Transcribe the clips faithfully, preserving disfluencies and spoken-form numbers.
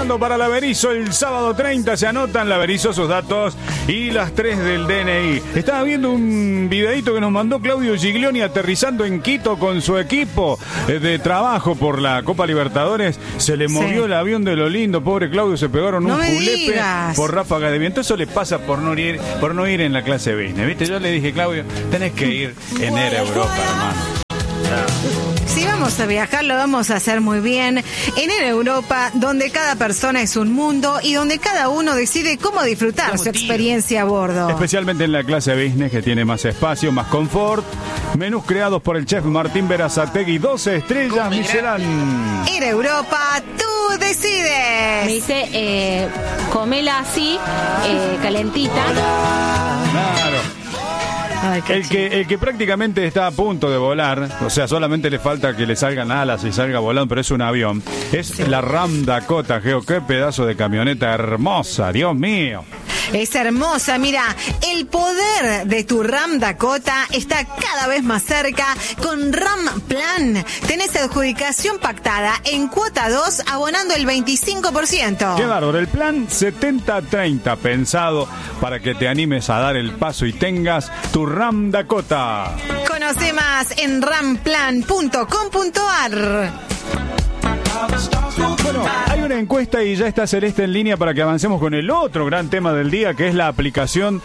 trabajando para la Berizo el sábado treinta. Se anotan la Berizo, sus datos y las tres del D N I. Estaba viendo un videito que nos mandó Claudio Giglioni aterrizando en Quito con su equipo de trabajo por la Copa Libertadores. Se le movió sí. el avión de lo lindo. Pobre Claudio, se pegaron no un julepe digas. por ráfaga de viento. Eso le pasa por no ir, por no ir en la clase business. ¿Viste? Yo le dije, Claudio, tenés que ir en Air Europa, hermano. Si vamos a viajar, lo vamos a hacer muy bien en Air Europa, donde cada persona es un mundo y donde cada uno decide cómo disfrutar su experiencia a bordo. Especialmente en la clase business, que tiene más espacio, más confort. Menús creados por el chef Martín Berazategui, doce estrellas Michelin. Air Europa, tú decides. Me dice, eh, comela así, eh, calentita. Claro. Ay, el que el que prácticamente está a punto de volar, o sea, solamente le falta que le salgan alas y salga volando, pero es un avión, es sí. la Ram Dakota, Geo. Qué pedazo de camioneta hermosa, Dios mío. Es hermosa, mira, el poder de tu Ram Dakota está cada vez más cerca con Ram Plan. Tenés adjudicación pactada en cuota dos, abonando el veinticinco por ciento. Qué bárbaro, el plan setenta treinta, pensado para que te animes a dar el paso y tengas tu Ram Dakota. Conoce más en ramplan punto com punto ar. Bueno, hay una encuesta y ya está Celeste en línea para que avancemos con el otro gran tema del día, que es la aplicación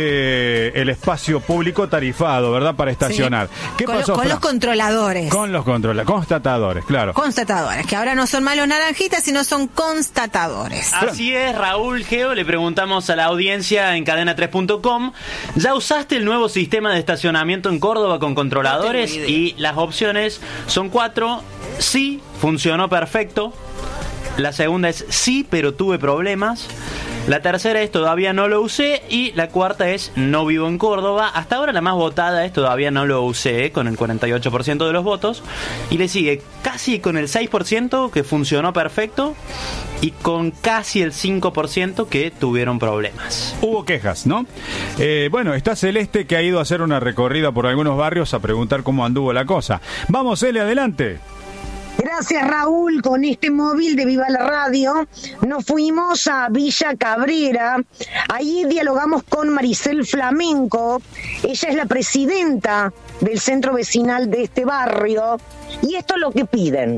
del espacio público tarifado, ¿verdad? Para estacionar. Sí. ¿Qué con pasó, lo, con los controladores. Con los controladores, constatadores, claro. Constatadores, que ahora no son malos naranjitas, sino son constatadores. Así es, Raúl, Geo, le preguntamos a la audiencia en cadena tres punto com, ¿ya usaste el nuevo sistema de estacionamiento en Córdoba con controladores? No y las opciones son cuatro. Sí, funcionó perfecto. La segunda es sí, pero tuve problemas. La tercera es todavía no lo usé. Y la cuarta es no vivo en Córdoba. Hasta ahora la más votada es todavía no lo usé, con el cuarenta y ocho por ciento de los votos. Y le sigue casi con el seis por ciento que funcionó perfecto. Y con casi el cinco por ciento que tuvieron problemas. Hubo quejas, ¿no? Eh, bueno, está Celeste, que ha ido a hacer una recorrida por algunos barrios a preguntar cómo anduvo la cosa. Vamos, Ele, adelante. Gracias, Raúl. Con este móvil de Viva la Radio nos fuimos a Villa Cabrera. Ahí dialogamos con Maricel Flamenco. Ella es la presidenta del centro vecinal de este barrio. Y esto es lo que piden.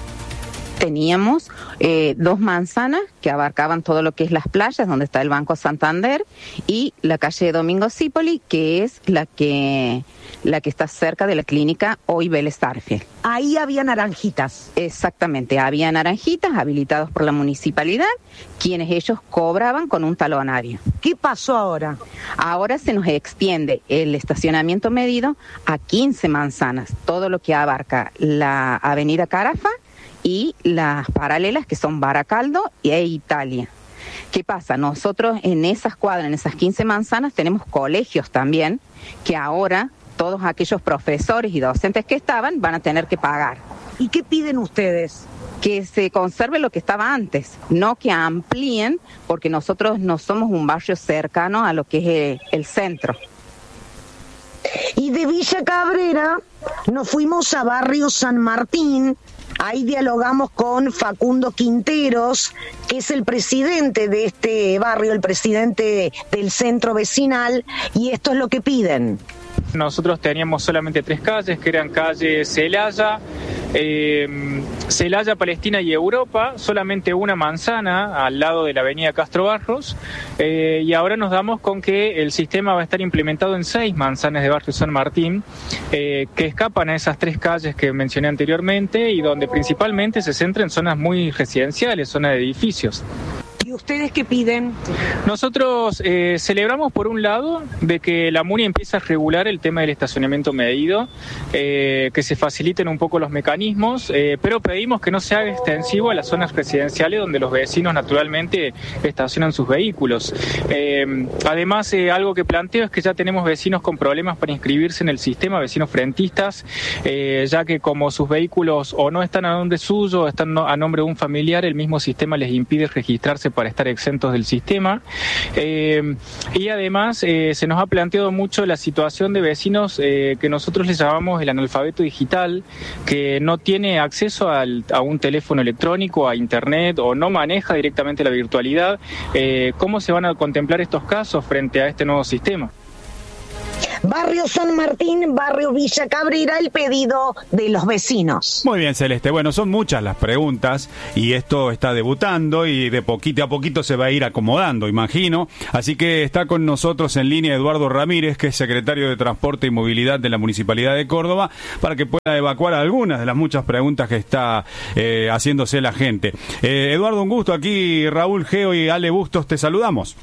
Teníamos eh, dos manzanas que abarcaban todo lo que es las playas, donde está el Banco Santander, y la calle Domingo Cipoli, que es la que la que está cerca de la clínica Hoy Vélez Sarsfield. Ahí había naranjitas. Exactamente, había naranjitas habilitados por la municipalidad, quienes ellos cobraban con un talonario. ¿Qué pasó ahora? Ahora se nos extiende el estacionamiento medido a quince manzanas, todo lo que abarca la avenida Carafa y las paralelas, que son Baracaldo e Italia. ¿Qué pasa? Nosotros en esas cuadras, en esas quince manzanas, tenemos colegios también, que ahora todos aquellos profesores y docentes que estaban van a tener que pagar. ¿Y qué piden ustedes? Que se conserve lo que estaba antes, no que amplíen, porque nosotros no somos un barrio cercano a lo que es el, el centro. Y de Villa Cabrera nos fuimos a Barrio San Martín. Ahí dialogamos con Facundo Quinteros, que es el presidente de este barrio, el presidente del centro vecinal, y esto es lo que piden. Nosotros teníamos solamente tres calles, que eran calle Celaya, eh, Celaya, Palestina y Europa, solamente una manzana al lado de la avenida Castro Barros, eh, y ahora nos damos con que el sistema va a estar implementado en seis manzanas de Barrio San Martín, eh, que escapan a esas tres calles que mencioné anteriormente y donde principalmente se centra en zonas muy residenciales, zonas de edificios. ¿Y ustedes qué piden? Nosotros eh, celebramos, por un lado, de que la MUNI empiece a regular el tema del estacionamiento medido, eh, que se faciliten un poco los mecanismos, eh, pero pedimos que no se haga extensivo a las zonas residenciales donde los vecinos naturalmente estacionan sus vehículos. Eh, además, eh, algo que planteo es que ya tenemos vecinos con problemas para inscribirse en el sistema, vecinos frentistas, eh, ya que como sus vehículos o no están a nombre suyo o están a nombre de un familiar, el mismo sistema les impide registrarse para para estar exentos del sistema. Eh, y además eh, se nos ha planteado mucho la situación de vecinos eh, que nosotros les llamamos el analfabeto digital, que no tiene acceso al, a un teléfono electrónico, a internet, o no maneja directamente la virtualidad. Eh, ¿Cómo se van a contemplar estos casos frente a este nuevo sistema? Barrio San Martín, barrio Villa Cabrera, el pedido de los vecinos. Muy bien, Celeste. Bueno, son muchas las preguntas y esto está debutando y de poquito a poquito se va a ir acomodando, imagino. Así que está con nosotros en línea Eduardo Ramírez, que es secretario de Transporte y Movilidad de la Municipalidad de Córdoba, para que pueda evacuar algunas de las muchas preguntas que está eh, haciéndose la gente. Eh, Eduardo, un gusto. Aquí Raúl Geo y Ale Bustos te saludamos.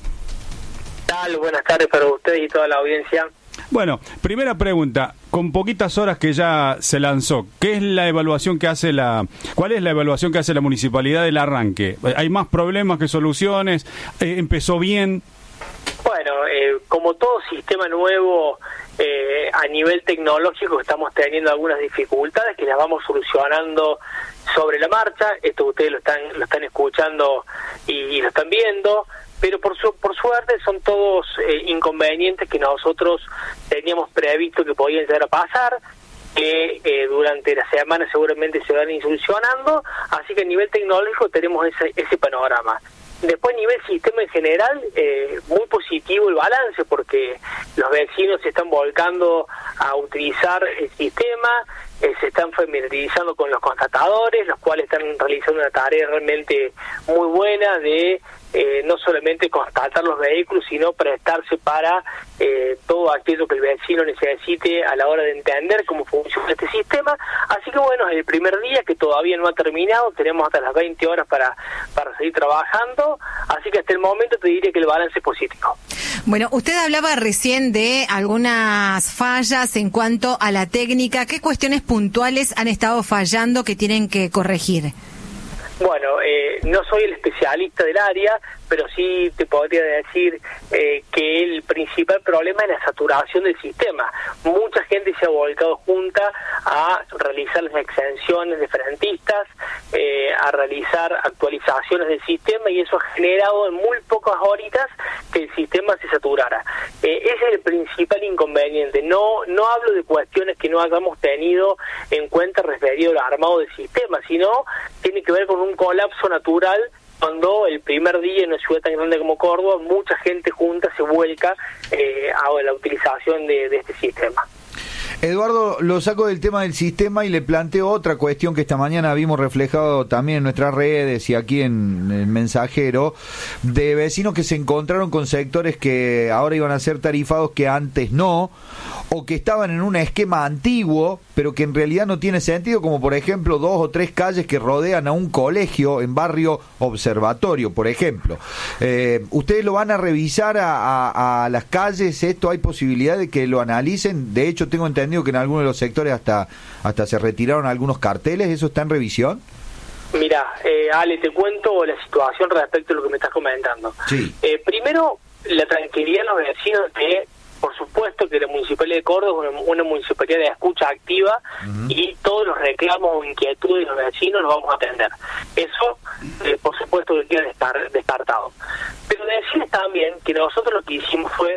Tal, buenas tardes para ustedes y toda la audiencia. Bueno, primera pregunta, con poquitas horas que ya se lanzó, ¿qué es la evaluación que hace la, cuál es la evaluación que hace la municipalidad del arranque? ¿Hay más problemas que soluciones? Eh, ¿Empezó bien? Bueno, eh, como todo sistema nuevo, eh, a nivel tecnológico estamos teniendo algunas dificultades que las vamos solucionando sobre la marcha. Esto ustedes lo están, lo están escuchando y, y lo están viendo. Pero por su, por suerte son todos eh, inconvenientes que nosotros teníamos previsto que podían llegar a pasar, que eh, durante la semana seguramente se van a ir solucionando, así que a nivel tecnológico tenemos ese, ese panorama. Después a nivel sistema en general, eh, muy positivo el balance, porque los vecinos se están volcando a utilizar el sistema, eh, se están familiarizando con los constatadores, los cuales están realizando una tarea realmente muy buena de eh, no solamente constatar los vehículos, sino prestarse para eh, todo aquello que el vecino necesite a la hora de entender cómo funciona este sistema. Así que bueno, el primer día, que todavía no ha terminado, tenemos hasta las veinte horas para, para seguir trabajando, así que hasta el momento te diría que el balance es positivo. Bueno, usted hablaba recién de algunas fallas en cuanto a la técnica. ¿Qué cuestiones puntuales han estado fallando que tienen que corregir? Bueno, eh, no soy el especialista del área, pero sí te podría decir eh, que el principal problema es la saturación del sistema. Mucha gente se ha volcado junta a realizar las exenciones de frentistas, eh, a realizar actualizaciones del sistema, y eso ha generado en muy pocas horitas que el sistema se saturara. Eh, ese es el principal inconveniente. No, no hablo de cuestiones que no hayamos tenido en cuenta referido al armado del sistema, sino tiene que ver con un colapso natural cuando el primer día en una ciudad tan grande como Córdoba mucha gente junta se vuelca eh, a la utilización de, de este sistema. Eduardo, lo saco del tema del sistema y le planteo otra cuestión que esta mañana vimos reflejado también en nuestras redes y aquí en el Mensajero, de vecinos que se encontraron con sectores que ahora iban a ser tarifados que antes no, o que estaban en un esquema antiguo, pero que en realidad no tiene sentido, como por ejemplo dos o tres calles que rodean a un colegio en barrio Observatorio, por ejemplo. Eh, ¿Ustedes lo van a revisar a, a, a las calles? ¿Esto hay posibilidad de que lo analicen? De hecho, tengo entendido que en algunos de los sectores hasta, hasta se retiraron algunos carteles. ¿Eso está en revisión? Mira, eh, Ale, te cuento la situación respecto a lo que me estás comentando. Sí. Eh, primero, la tranquilidad de los vecinos de... Por supuesto que la Municipalidad de Córdoba es una, una municipalidad de escucha activa, uh-huh, y todos los reclamos o inquietudes de los vecinos los vamos a atender. Eso, eh, por supuesto, que queda descar- descartado. Pero decirles también que nosotros lo que hicimos fue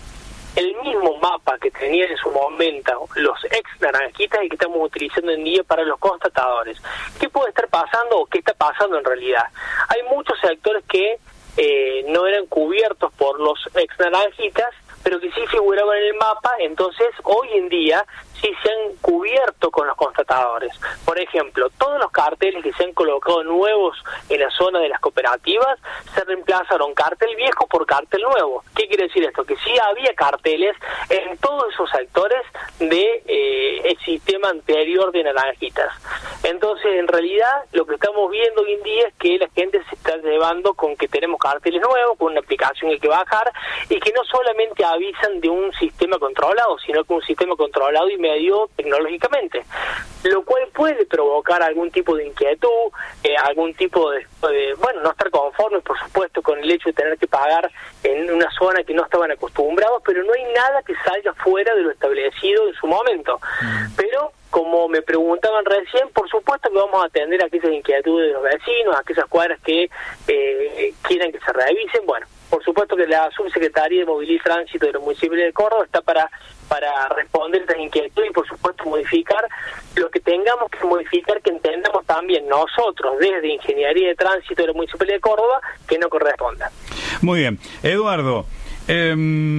el mismo mapa que tenían en su momento los ex naranjitas y que estamos utilizando hoy en día para los constatadores. ¿Qué puede estar pasando o qué está pasando en realidad? Hay muchos sectores que eh, no eran cubiertos por los ex naranjitas, pero que sí figuraban en el mapa. Entonces hoy en día sí se han cubierto con los constatadores. Por ejemplo, todos los carteles que se han colocado nuevos en la zona de las cooperativas se reemplazaron cartel viejo por cartel nuevo. ¿Qué quiere decir esto? Que sí había carteles en todos esos sectores de eh, el sistema anterior de naranjitas. Entonces, en realidad, lo que estamos viendo hoy en día es que la gente se está llevando con que tenemos carteles nuevos, con una aplicación que hay que bajar, y que no solamente avisan de un sistema controlado, sino que un sistema controlado y medio tecnológicamente, lo cual puede provocar algún tipo de inquietud, eh, algún tipo de, de, bueno, no estar conformes, por supuesto, con el hecho de tener que pagar en una zona que no estaban acostumbrados, pero no hay nada que salga fuera de lo establecido en su momento. Mm. Pero como como me preguntaban recién, por supuesto que vamos a atender a aquellas inquietudes de los vecinos, a aquellas cuadras que eh, quieran que se revisen. Bueno, por supuesto que la Subsecretaría de Movilidad y Tránsito de la Municipalidad de Córdoba está para para responder a estas inquietudes y por supuesto modificar lo que tengamos que modificar, que entendamos también nosotros desde Ingeniería de Tránsito de la Municipalidad de Córdoba que no corresponda. Muy bien. Eduardo, eh,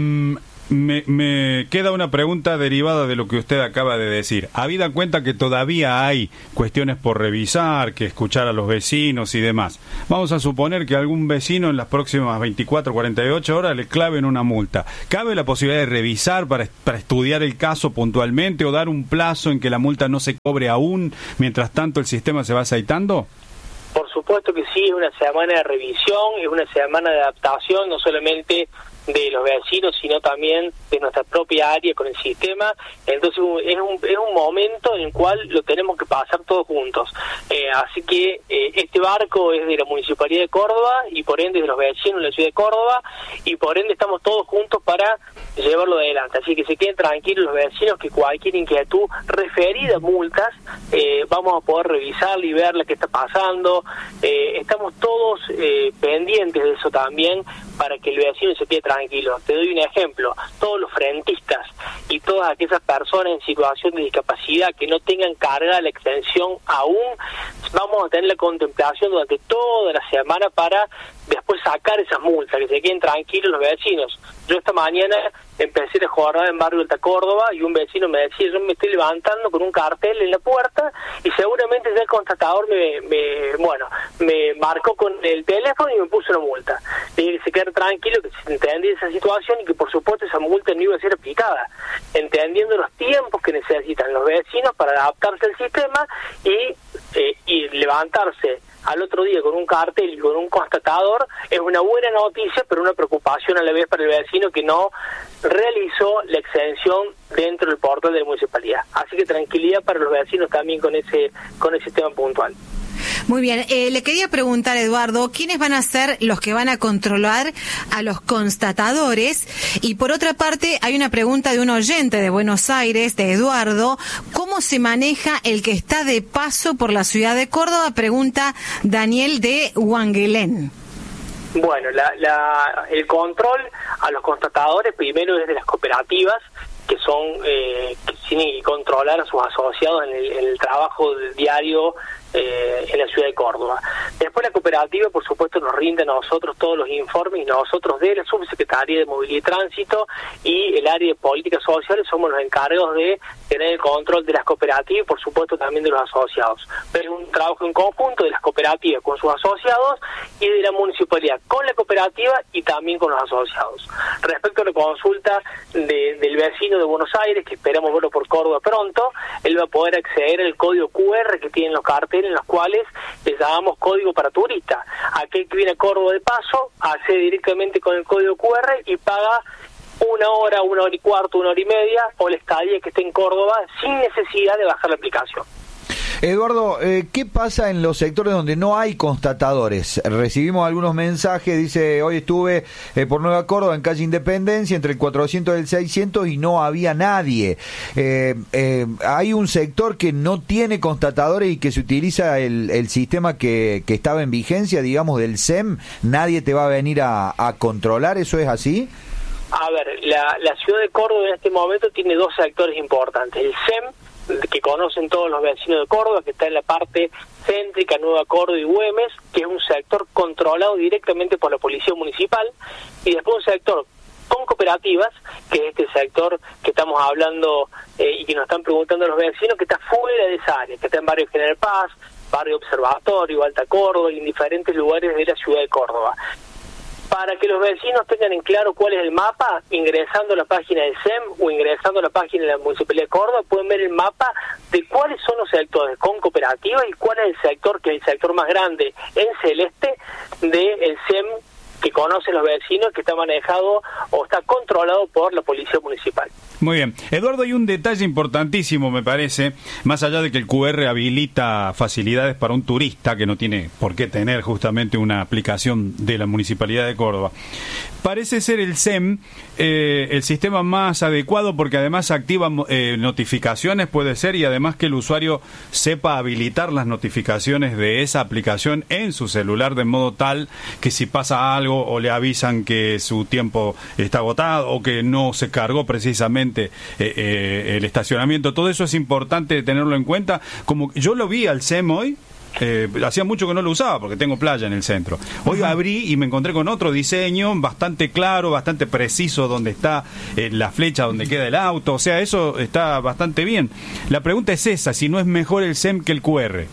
me, me queda una pregunta derivada de lo que usted acaba de decir. Habida cuenta que todavía hay cuestiones por revisar, que escuchar a los vecinos y demás, vamos a suponer que algún vecino en las próximas veinticuatro, cuarenta y ocho horas le claven una multa. ¿Cabe la posibilidad de revisar para, para estudiar el caso puntualmente o dar un plazo en que la multa no se cobre aún, mientras tanto el sistema se va aceitando? Por supuesto que sí, es una semana de revisión, es una semana de adaptación, no solamente de los vecinos, sino también de nuestra propia área con el sistema. Entonces es un, es un momento en el cual lo tenemos que pasar todos juntos. Eh, así que eh, este barco es de la Municipalidad de Córdoba y por ende de los vecinos de la ciudad de Córdoba y por ende estamos todos juntos para llevarlo adelante. Así que se queden tranquilos los vecinos que cualquier inquietud referida a multas, eh, vamos a poder revisarla y ver la que está pasando. Eh, estamos todos eh, pendientes de eso también para que el vecino se quede tranquilo. Te doy un ejemplo: todos los frentistas y todas aquellas personas en situación de discapacidad que no tengan cargada la extensión aún, vamos a tener la contemplación durante toda la semana para después sacar esas multas, que se queden tranquilos los vecinos. Yo esta mañana empecé la jornada en Barrio Alta Córdoba y un vecino me decía, yo me estoy levantando con un cartel en la puerta y seguramente ya el constatador me, me bueno, me marcó con el teléfono y me puso una multa. Le dije que se quede tranquilo, que se entendía esa situación y que por supuesto esa multa no iba a ser aplicada, entendiendo los tiempos que necesitan los vecinos para adaptarse al sistema y, eh, y levantarse al otro día con un cartel y con un constatador es una buena noticia, pero una preocupación a la vez para el vecino que no realizó la exención dentro del portal de la municipalidad. Así que tranquilidad para los vecinos también con ese con ese tema puntual. Muy bien, eh, le quería preguntar, Eduardo, ¿quiénes van a ser los que van a controlar a los constatadores? Y por otra parte, hay una pregunta de un oyente de Buenos Aires, de Eduardo, ¿cómo se maneja el que está de paso por la ciudad de Córdoba? Pregunta Daniel de Huanguelén. Bueno, la, la, el control a los constatadores primero es de las cooperativas, que son eh, que tienen que controlar a sus asociados en el, en el trabajo diario eh, en la ciudad de Córdoba. Después la cooperativa, por supuesto, nos rinde a nosotros todos los informes y nosotros de la Subsecretaría de Movilidad y Tránsito y el área de Políticas Sociales somos los encargados de tener el control de las cooperativas y, por supuesto, también de los asociados. Pero es un trabajo en conjunto de las cooperativas con sus asociados y de la municipalidad con la cooperativa y también con los asociados. Respecto a la consulta de, del vecino de Buenos Aires, que esperamos verlo por Córdoba pronto, él va a poder acceder al código Q R que tienen los carteles, en los cuales les llamamos código para turista. Aquel que viene a Córdoba de paso accede directamente con el código Q R y paga una hora, una hora y cuarto, una hora y media o la estadía que esté en Córdoba sin necesidad de bajar la aplicación. Eduardo, eh, ¿qué pasa en los sectores donde no hay constatadores? Recibimos algunos mensajes, dice, hoy estuve eh, por Nueva Córdoba en calle Independencia, entre el cuatrocientos y el seiscientos, y no había nadie. Eh, eh, ¿Hay un sector que no tiene constatadores y que se utiliza el, el sistema que, que estaba en vigencia, digamos, del S E M? ¿Nadie te va a venir a, a controlar? ¿Eso es así? A ver, la, la ciudad de Córdoba en este momento tiene dos sectores importantes. El S E M, que conocen todos los vecinos de Córdoba, que está en la parte céntrica, Nueva Córdoba y Güemes, que es un sector controlado directamente por la Policía Municipal, y después un sector con cooperativas, que es este sector que estamos hablando eh, y que nos están preguntando los vecinos, que está fuera de esa área, que está en Barrio General Paz, Barrio Observatorio, Alta Córdoba y en diferentes lugares de la ciudad de Córdoba. Para que los vecinos tengan en claro cuál es el mapa, ingresando a la página del S E M o ingresando a la página de la Municipalidad de Córdoba, pueden ver el mapa de cuáles son los sectores con cooperativas y cuál es el sector, que es el sector más grande en celeste del S E M que conocen los vecinos, que está manejado o está controlado por la Policía Municipal. Muy bien. Eduardo, hay un detalle importantísimo, me parece, más allá de que el Q R habilita facilidades para un turista que no tiene por qué tener justamente una aplicación de la Municipalidad de Córdoba. Parece ser el S E M eh, el sistema más adecuado porque además activa eh, notificaciones, puede ser, y además que el usuario sepa habilitar las notificaciones de esa aplicación en su celular de modo tal que si pasa algo o le avisan que su tiempo está agotado o que no se cargó precisamente eh, eh, el estacionamiento, todo eso es importante tenerlo en cuenta. Como yo lo vi al S E M hoy, Eh, hacía mucho que no lo usaba porque tengo playa en el centro. Hoy Ajá. abrí y me encontré con otro diseño bastante claro, bastante preciso, donde está eh, la flecha donde queda el auto, o sea, eso está bastante bien. La pregunta es esa, si no es mejor el S E M que el Q R.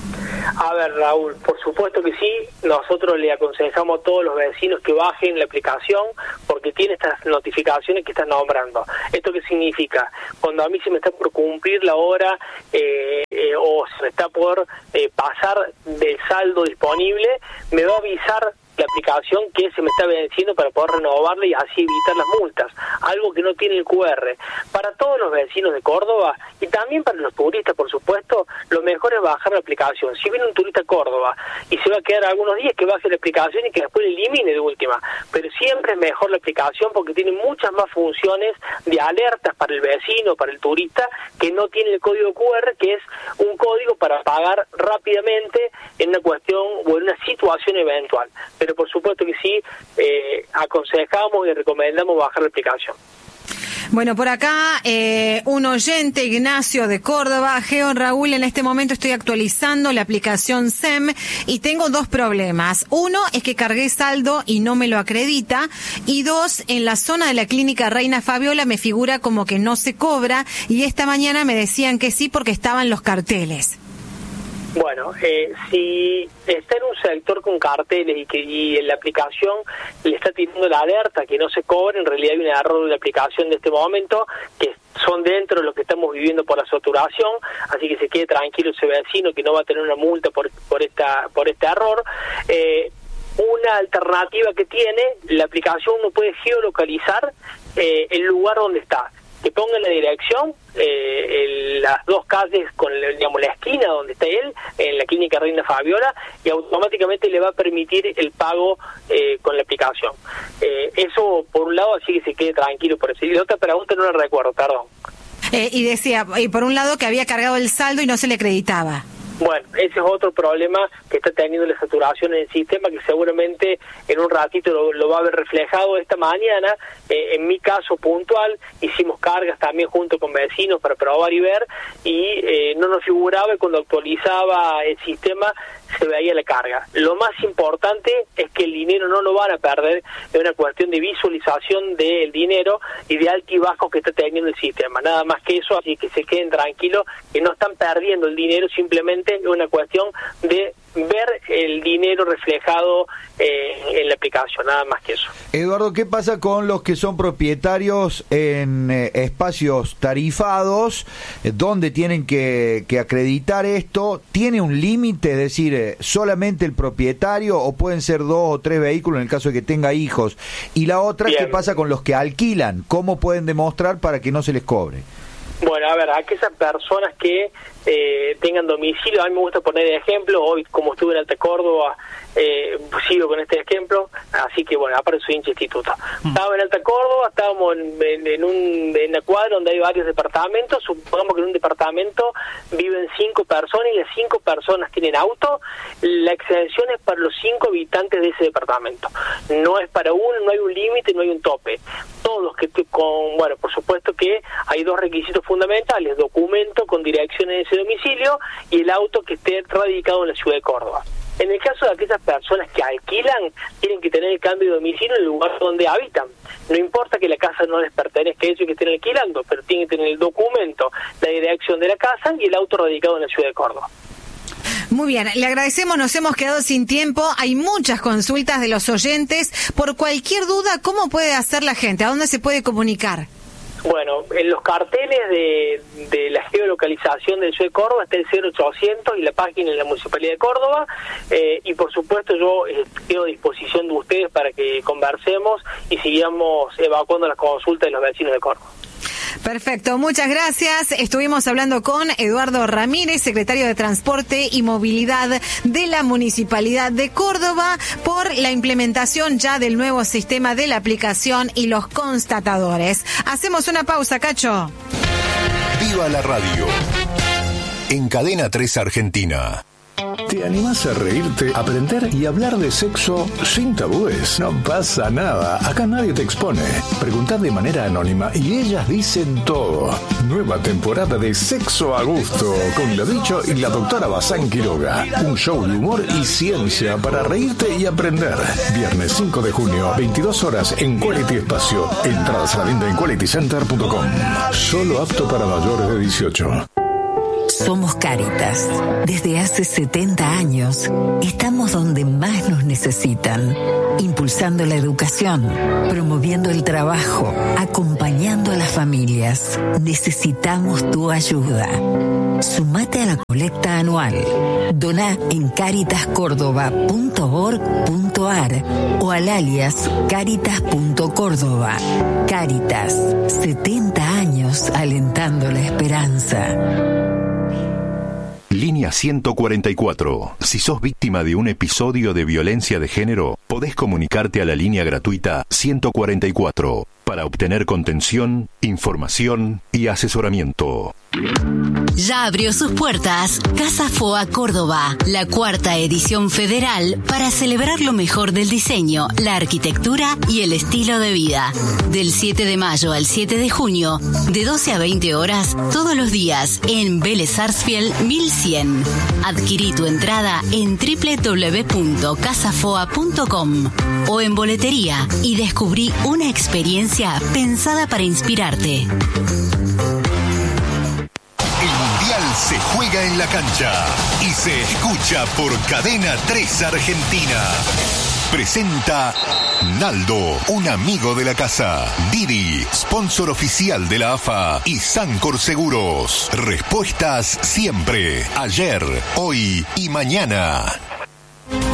A ver, Raúl, por supuesto que sí. Nosotros le aconsejamos a todos los vecinos que bajen la aplicación porque tiene estas notificaciones que están nombrando. ¿Esto qué significa? Cuando a mí se me está por cumplir la hora eh, eh, o se me está por eh, pasar del saldo disponible, me va a avisar la aplicación que se me está venciendo para poder renovarla y así evitar las multas, algo que no tiene el Q R. Para todos los vecinos de Córdoba y también para los turistas, por supuesto, lo mejor es bajar la aplicación. Si viene un turista a Córdoba y se va a quedar algunos días, que baje la aplicación y que después la elimine de última, pero siempre es mejor la aplicación porque tiene muchas más funciones de alertas para el vecino, para el turista, que no tiene el código Q R, que es un código para pagar rápidamente en una cuestión o en una situación eventual. Pero por supuesto que sí, eh, aconsejamos y recomendamos bajar la aplicación. Bueno, por acá eh, un oyente, Ignacio de Córdoba. Geo, Raúl, en este momento estoy actualizando la aplicación S E M y tengo dos problemas. Uno es que cargué saldo y no me lo acredita. Y dos, en la zona de la clínica Reina Fabiola me figura como que no se cobra y esta mañana me decían que sí porque estaban los carteles. Bueno, eh, si está en un sector con carteles y que y en la aplicación le está tirando la alerta que no se cobre, en realidad hay un error de la aplicación de este momento, que son dentro de lo que estamos viviendo por la saturación, así que se quede tranquilo ese vecino que no va a tener una multa por, por, esta, por este error. Eh, una alternativa que tiene, la aplicación uno puede geolocalizar eh, el lugar donde está. Que ponga la dirección, eh, el, las dos calles con digamos, la esquina donde está él, en la clínica Reina Fabiola, y automáticamente le va a permitir el pago eh, con la aplicación. Eh, eso por un lado, así que se quede tranquilo por eso. Y la otra pregunta no la recuerdo, perdón. Eh, y decía, y por un lado que había cargado el saldo y no se le acreditaba. Bueno, ese es otro problema que está teniendo la saturación en el sistema, que seguramente en un ratito lo, lo va a ver reflejado esta mañana. Eh, en mi caso puntual, hicimos cargas también junto con vecinos para probar y ver, y eh, no nos figuraba, y cuando actualizaba el sistema se veía la carga. Lo más importante es que el dinero no lo van a perder, es una cuestión de visualización del dinero y de altibajos que está teniendo el sistema. Nada más que eso, así que se queden tranquilos, que no están perdiendo el dinero, simplemente es una cuestión de ver el dinero reflejado eh, en la aplicación, nada más que eso. Eduardo, ¿qué pasa con los que son propietarios en eh, espacios tarifados, eh, donde tienen que, que acreditar esto? ¿Tiene un límite, es decir, eh, solamente el propietario o pueden ser dos o tres vehículos en el caso de que tenga hijos? Y la otra, Bien. ¿Qué pasa con los que alquilan? ¿Cómo pueden demostrar para que no se les cobre? Bueno, a ver, aquellas personas que eh, tengan domicilio, a mí me gusta poner el ejemplo, hoy como estuve en Alta Córdoba, eh, sigo con este ejemplo, así que bueno, aparte soy hincha instituto. Mm. Estaba en Alta Córdoba, estábamos en, en, en, un, en una cuadra donde hay varios departamentos, supongamos que en un departamento viven cinco personas y las cinco personas tienen auto, la exención es para los cinco habitantes de ese departamento, no es para uno, no hay un límite, no hay un tope. Todos que con, bueno, por supuesto que hay dos requisitos fundamentales, documento con dirección en ese domicilio y el auto que esté radicado en la ciudad de Córdoba. En el caso de aquellas personas que alquilan, tienen que tener el cambio de domicilio en el lugar donde habitan. No importa que la casa no les pertenezca a ellos que estén alquilando, pero tienen que tener el documento, la dirección de la casa y el auto radicado en la ciudad de Córdoba. Muy bien, le agradecemos, nos hemos quedado sin tiempo, hay muchas consultas de los oyentes. Por cualquier duda, ¿cómo puede hacer la gente? ¿A dónde se puede comunicar? Bueno, en los carteles de, de la geolocalización del Ciudad de Córdoba está el cero ochocientos y la página en la Municipalidad de Córdoba, eh, y por supuesto yo eh, quedo a disposición de ustedes para que conversemos y sigamos evacuando las consultas de los vecinos de Córdoba. Perfecto, muchas gracias. Estuvimos hablando con Eduardo Ramírez, secretario de Transporte y Movilidad de la Municipalidad de Córdoba, por la implementación ya del nuevo sistema de la aplicación y los constatadores. Hacemos una pausa, Cacho. Viva la radio. En Cadena tres Argentina. ¿Te animás a reírte, aprender y hablar de sexo sin tabúes? No pasa nada, acá nadie te expone. Preguntad de manera anónima y ellas dicen todo. Nueva temporada de Sexo a Gusto, con la Bicho y la doctora Bazán Quiroga. Un show de humor y ciencia para reírte y aprender. Viernes cinco de junio, veintidós horas en Quality Espacio. Entradas a la venta en quality center punto com. Solo apto para mayores de dieciocho. Somos Cáritas. Desde hace setenta años estamos donde más nos necesitan, impulsando la educación, promoviendo el trabajo, acompañando a las familias. Necesitamos tu ayuda. Sumate a la colecta anual. Doná en caritas córdoba punto org punto ar o al alias caritas punto córdoba. Cáritas, setenta años alentando la esperanza. Línea ciento cuarenta y cuatro. Si sos víctima de un episodio de violencia de género, podés comunicarte a la línea gratuita ciento cuarenta y cuatro para obtener contención, información y asesoramiento. Ya abrió sus puertas Casa Foa Córdoba, la cuarta edición federal para celebrar lo mejor del diseño, la arquitectura y el estilo de vida. Del siete de mayo al siete de junio, de doce a veinte horas, todos los días en Vélez Sarsfield mil cien. Adquirí tu entrada en doble u doble u doble u punto casa foa punto com o en boletería y descubrí una experiencia pensada para inspirarte. Se juega en la cancha y se escucha por Cadena tres Argentina. Presenta Naldo, un amigo de la casa. Didi, sponsor oficial de la A F A y Sancor Seguros. Respuestas siempre, ayer, hoy y mañana.